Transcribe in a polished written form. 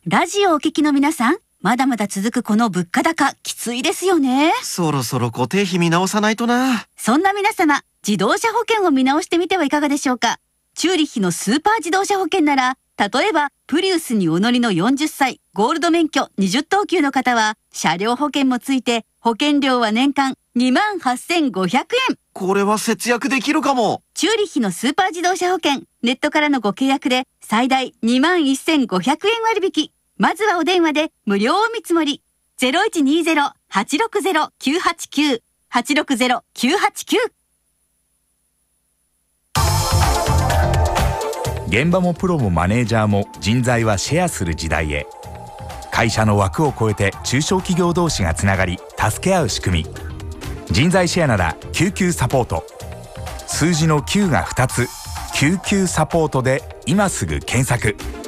ラジオをお聞きの皆さん、まだまだ続くこの物価高、きついですよね。 そろそろ固定費見直さないとな。 そんな皆様、自動車保険を見直してみてはいかがでしょうか。チューリッヒのスーパー自動車保険なら、例えばプリウスにお乗りの40歳、ゴールド免許20等級の方は、車両保険もついて、保険料は年間28,500円。 これは節約できるかも。 チューリッヒのスーパー自動車保険、ネットからのご契約で最大21,500円割引。まずはお電話で無料お見積もり。0120-860-989 860-989。 現場もプロもマネージャーも人材はシェアする時代へ。会社の枠を超えて中小企業同士がつながり助け合う仕組み。人材シェアなら救急サポート。数字の9が2つ、救急サポートで今すぐ検索。